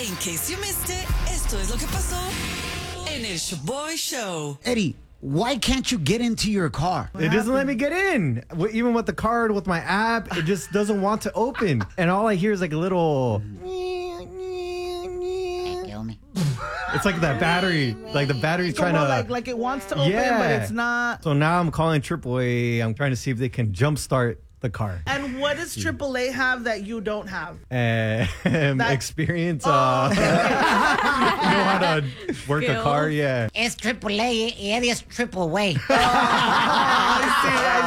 In case you missed it, esto es lo que pasó en el Shaboy Show. Eddie, why can't you get into your car? It doesn't let me get in. Even with the card, with my app, it just doesn't want to open. And all I hear is like a little... It's like that battery. Like the battery's trying to... Like it wants to open, but it's not. So now I'm calling AAA. I'm trying to see if they can jumpstart the car. And what does AAA have that you don't have? Experience. You know how to work a car? Yeah. Es AAA y Eddie es triple way. I see.